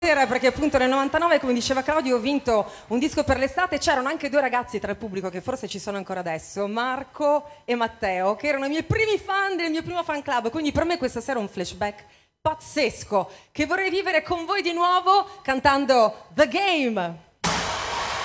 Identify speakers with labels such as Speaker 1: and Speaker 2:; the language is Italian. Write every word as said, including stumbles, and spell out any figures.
Speaker 1: Era perché appunto nel novantanove, come diceva Claudio, ho vinto un disco per l'estate. C'erano anche due ragazzi tra il pubblico che forse ci sono ancora adesso, Marco e Matteo, che erano i miei primi fan del mio primo fan club. Quindi per me questa sera è un flashback pazzesco che vorrei vivere con voi di nuovo cantando The Game.